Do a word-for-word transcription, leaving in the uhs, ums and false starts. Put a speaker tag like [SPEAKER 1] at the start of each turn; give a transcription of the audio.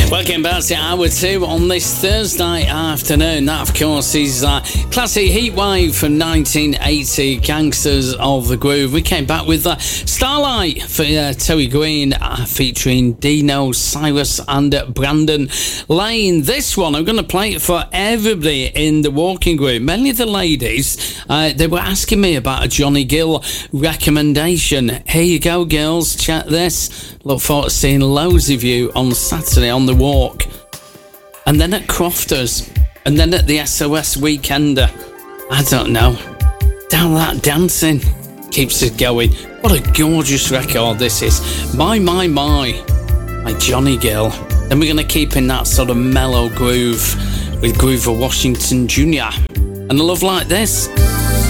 [SPEAKER 1] Welcome back to hour two on this Thursday afternoon. That, of course, is uh, classic Heatwave from nineteen eighty, Gangsters of the Groove. We came back with uh, Starlight for uh, Terry Green, uh, featuring Dino, Cyrus and uh, Brandon Lane. This one, I'm going to play it for everybody in the walking group, mainly the ladies. Uh, they were asking me about a Johnny Gill recommendation. Here you go, girls. Check this. Look forward to seeing loads of you on Saturday on the walk, and then at Crofters, and then at the S O S Weekender. I don't know. Down that dancing keeps it going. What a gorgeous record this is. My, my, my. By Johnny Gill. Then we're going to keep in that sort of mellow groove with Groover Washington Junior And a love like this.